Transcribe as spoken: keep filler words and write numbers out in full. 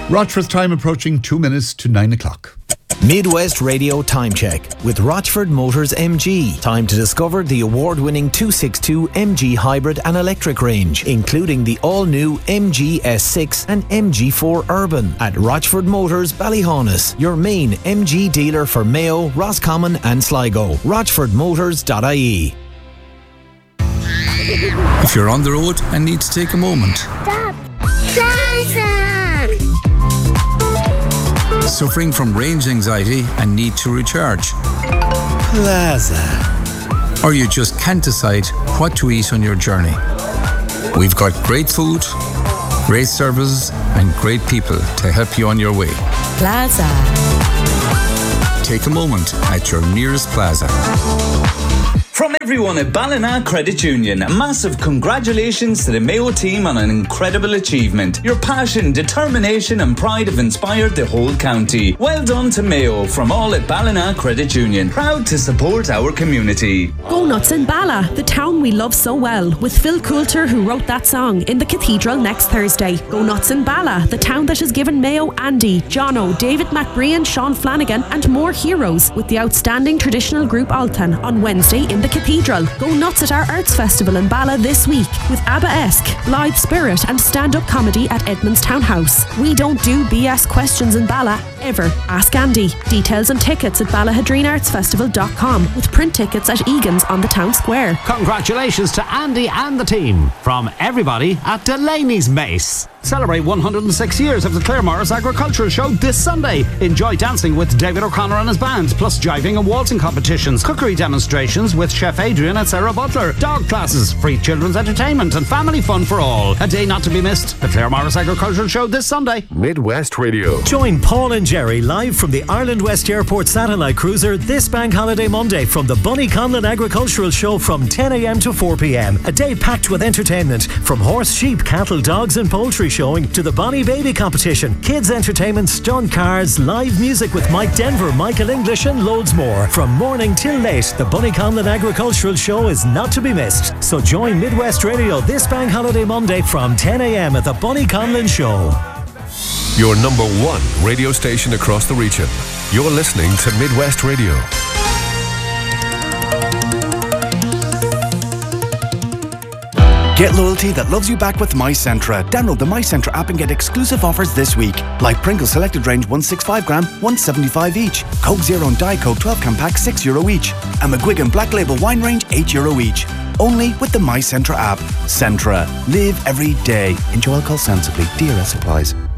Rochford time approaching two minutes to nine o'clock. Midwest Radio Time Check with Rochford Motors M G. Time to discover the award-winning two sixty-two M G hybrid and electric range, including the all-new M G S six and M G four Urban at Rochford Motors Ballyhaunis, your main M G dealer for Mayo, Roscommon and Sligo. rochford motors dot I E. If you're on the road and need to take a moment. Stop. Plaza. Suffering from range anxiety and need to recharge. Plaza. Or you just can't decide what to eat on your journey. We've got great food, great services and great people to help you on your way. Plaza. Take a moment at your nearest Plaza. From everyone at Ballina Credit Union, a massive congratulations to the Mayo team on an incredible achievement. Your passion, determination and pride have inspired the whole county. Well done to Mayo from all at Ballina Credit Union. Proud to support our community. Go nuts in Balla, the town we love so well, with Phil Coulter, who wrote that song, in the Cathedral next Thursday. Go nuts in Balla, the town that has given Mayo Andy, Jono, David McBrien, Sean Flanagan and more heroes, with the outstanding traditional group Altan on Wednesday in the Cathedral. Go nuts at our Arts Festival in Balla this week with ABBA-esque, Blithe Spirit and stand-up comedy at Edmonds Town House. We don't do B S questions in Balla, ever. Ask Andy. Details and tickets at ballahadreen arts festival dot com with print tickets at Egan's on the town square. Congratulations to Andy and the team from everybody at Delaney's Mace. Celebrate one hundred six years of the Claremorris Agricultural Show this Sunday. Enjoy dancing with David O'Connor and his band, plus jiving and waltzing competitions, cookery demonstrations with Chef Adrian and Sarah Butler, dog classes, free children's entertainment and family fun for all. A day not to be missed. The Claremorris Agricultural Show this Sunday. Midwest Radio. Join Paul and Jerry live from the Ireland West Airport satellite cruiser this Bank Holiday Monday from the Bunny Conlon Agricultural Show from ten a.m. to four p.m. A day packed with entertainment from horse, sheep, cattle, dogs and poultry showing to the Bonnie Baby competition, kids entertainment, stunt cars, live music with Mike Denver, Michael English and loads more. From morning till late, the Bunny Conlon Agricultural Show is not to be missed. So join Midwest Radio this Bank Holiday Monday from ten a.m. at the Bunny Conlon Show. Your number one radio station across the region. You're listening to Midwest Radio. Get loyalty that loves you back with MyCentra. Download the MyCentra app and get exclusive offers this week. Like Pringles Selected Range one sixty-five gram, one seventy-five each. Coke Zero and Diet Coke twelve can pack, six euro each. And McGuigan Black Label Wine Range, eight euro each. Only with the MyCentra app. Centra. Live every day. Enjoy alcohol sensibly. D R S applies.